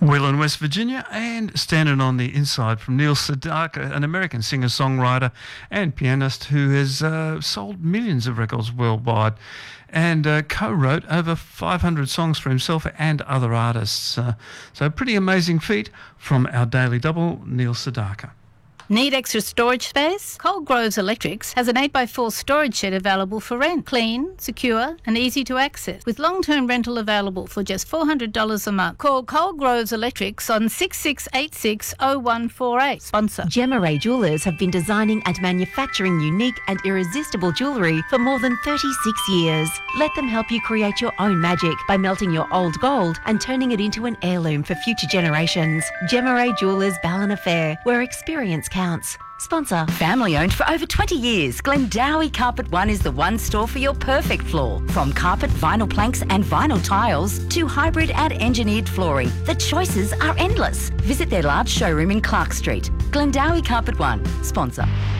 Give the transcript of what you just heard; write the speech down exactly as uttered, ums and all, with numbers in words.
Wheeling, West Virginia, and Standing on the Inside from Neil Sedaka, an American singer-songwriter and pianist who has uh, sold millions of records worldwide and uh, co-wrote over five hundred songs for himself and other artists. Uh, so a pretty amazing feat from our Daily Double, Neil Sedaka. Need extra storage space? Cold Groves Electrics has an eight by four storage shed available for rent. Clean, secure and easy to access, with long-term rental available for just four hundred dollars a month. Call Cold Groves Electrics on six six eight six oh one four eight. Sponsor. Gemma Ray Jewellers have been designing and manufacturing unique and irresistible jewellery for more than thirty-six years. Let them help you create your own magic by melting your old gold and turning it into an heirloom for future generations. Gemma Ray Jewellers Ballina Fair, where experience counts. Sponsor. Family owned for over twenty years, Glendowie Carpet One is the one store for your perfect floor. From carpet, vinyl planks and vinyl tiles to hybrid and engineered flooring, the choices are endless. Visit their large showroom in Clark Street. Glendowie Carpet One. Sponsor.